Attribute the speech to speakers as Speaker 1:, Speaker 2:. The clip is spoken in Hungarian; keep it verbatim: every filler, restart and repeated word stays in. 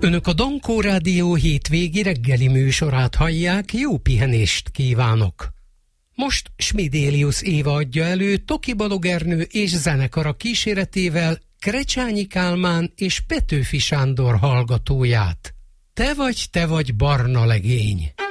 Speaker 1: Önök a Dankó Rádió hétvégi reggeli műsorát hallják, jó pihenést kívánok! Most Smidélius Éva adja elő Toki Balogernő és zenekara kíséretével Krecsányi Kálmán és Petőfi Sándor hallgatóját. Te vagy, te vagy barna legény!